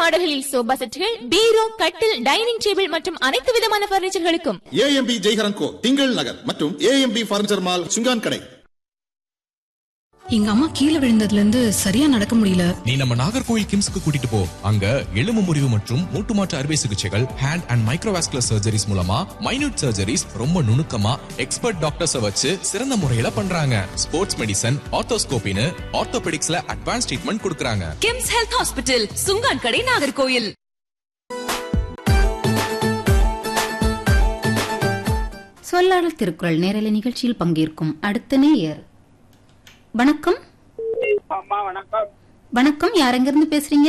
மாடல்களில் sofa செட்டுகள், பீரோ, கட்டில், dining table மற்றும் அனைத்து விதமான பர்னிச்சர்களுக்கும் ஏஎம்பி ஜெய்ஹரன் கோ திங்கள் நகர் மற்றும் ஏஎம்பி பர்னிச்சர் மால் சுங்கான் கடை. எங்க அம்மா கீழே விழுந்ததுல இருந்து சரியா நடக்க முடியல. நீ நம்ம நாகர்கோவில் கிம்ஸ்க்கு கூட்டிட்டு போ. அங்க எலும்பு முறிவு மற்றும் மூட்டு மாற்று அறுவை சிகிச்சைகள், ஹேண்ட் அண்ட் மைக்ரோவாஸ்குலர் சர்ஜரிஸ் மூலமா மைனூட் சர்ஜரிஸ் ரொம்ப நுணுக்கமா எக்ஸ்பர்ட் டாக்டர்ஸ வச்சு சிறந்த முறையில பண்றாங்க. ஸ்போர்ட்ஸ் மெடிசன், ஆர்த்தோஸ்கோபின்னு ஆர்த்தோபெடிக்ஸ்ல அட்வான்ஸ் ட்ரீட்மெண்ட் கொடுக்கறாங்க. கிம்ஸ் ஹெல்த் ஹாஸ்பிட்டல், சுங்கான் கடை, நாகர்கோவில். சொல்லாடல் திருக்குறள் நேரலை நிகழ்ச்சியில் பங்கேற்கும் அடுத்த நேயர். வணக்கம். அம்மா வணக்கம். வணக்கம், யார் எங்கிருந்து பேசுறீங்க?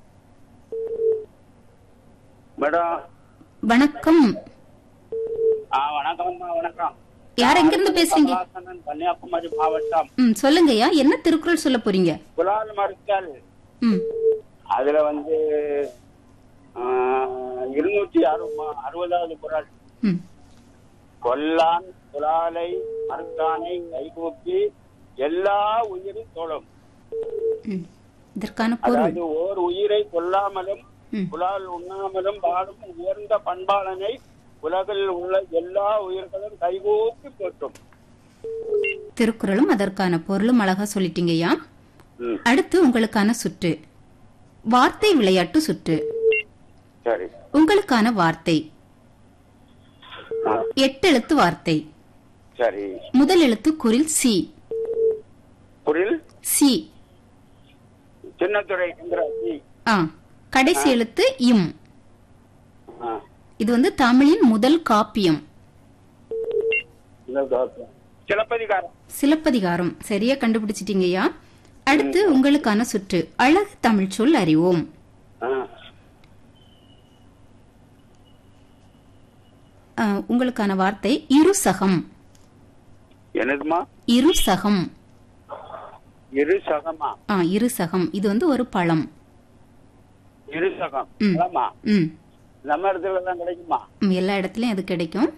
மேடம். வணக்கம். வணக்கம் அம்மா, வணக்கம். யார் எங்கிருந்து பேசுறீங்க? கன்னியாகுமரி மாவட்டம். சொல்லுங்கய்யா, என்ன திருக்குறள் சொல்ல போறீங்க? குலால் மறுத்தல். அதுல 260வது குறள். கொல்லான் குலாலை மறுத்தானை கைகூப்பி எல்லா உயிரும் தோளும். இதற்கான பொருள், ஓர் உயிரை கொல்லாமலும் குலால் உண்ணாமலும் வாழும் உயர்ந்த பண்பாளனை உலகில் உள்ள எல்லா உயிர்களும் கைகூப்பி போற்றும். திருக்குறளும் அதற்கான பொருளும் அழகா சொல்லிட்டீங்கய்யா. அடுத்து உங்களுக்கான சுற்று, வார்த்தை விளையாட்டு சுற்று. சரி. உங்களுக்கான வார்த்தை 8 எழுத்து வார்த்தை. சரி. முதல் எழுத்து குரில் சி. குரில் சி. சின்னத்துறை சி. கடைசி எழுத்து இம். இது தமிழின் முதல் காப்பியம். சிலப்பதிகாரம். சிலப்பதிகாரம் சரியா கண்டுபிடிச்சிட்டீங்கய்யா. அடுத்து உங்களுக்கான சுற்று, அழகு தமிழ் சொல் அறிவோம். உங்களுக்கான வார்த்தை இருசகம். என்னதுமா? இருசகம். இருசகமா? இருசகம். இது ஒரு பழம். இருசகம் நம்ம இடத்துல எல்லாம் கிடைக்குமா? எல்லா இடத்துலயும் அது கிடைக்கும்.